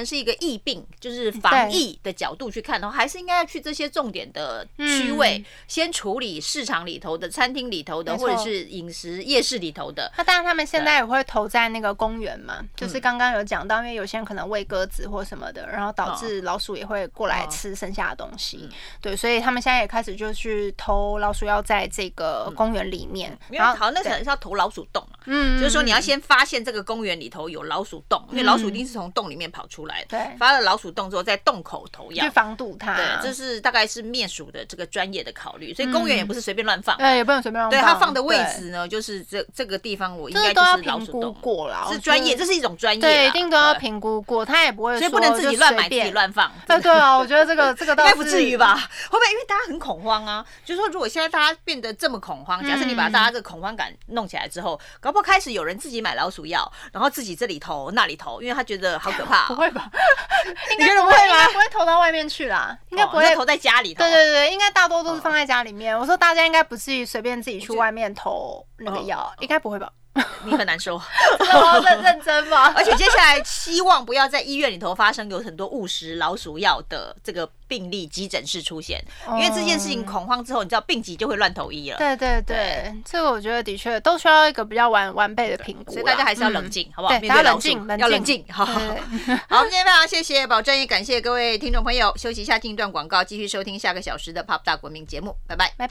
成是一个疫病，就是防疫的角度去看的话，还是应该要去这些重点的区位，先处理市场里头的、餐厅里头的，或者是饮食夜市里头的。 那当然，他们现在也会投在那个公园嘛，就是刚刚有讲到，因为有些人可能喂鸽子或什么的，然后导致老鼠也会过来吃剩下的东西。对，所以他们现在也开始就去投老鼠药在这个公园里面。 然后那可能是要投老鼠洞啊，就是说你要先发现这个公园里头有老鼠洞，因为老鼠一定是从洞里面跑出来的。 对， 发了老鼠洞之后，在洞口投药， 去防堵它。 对，这是大概是灭鼠的这个专业的考虑，所以公园也不是随便乱放， 对，也不能随便乱放。 对，它放的位置呢，就是这个地方我应该就是老鼠洞过了， 是专业，这是一种专业， 对，一定都要评估过，他也不会说， 所以不能自己乱买自己乱放。 对啊，我觉得这个应该不至于吧？会不会因为大家很恐慌啊？就是说，如果现在大家变得这么恐慌，假设你把大家这个恐慌感弄起来之后，搞不好开始有人自己买老鼠药，然后自己这里投那里投，因为他觉得好可怕。 不会吧？ 你觉得不会吗？ 应该不会投到外面去啦，应该不会投在家里头。 对，应该大多都是放在家里面。我说大家应该不至于随便自己去外面投那个药，应该不会吧？ 你很难说， 认真吗？ 而且接下来希望不要在医院里头发生有很多误食老鼠药的这个病例急诊室出现，因为这件事情恐慌之后，你知道病急就会乱投医了。 对，这个我觉得的确都需要一个比较完备的评估， 所以大家还是要冷静，好不好？ 对，大家冷静， 要冷静。好，今天非常谢谢宝珍，也感谢各位听众朋友，休息一下，进一段广告，继续收听下个小时的 Pop 大国民节目，拜拜。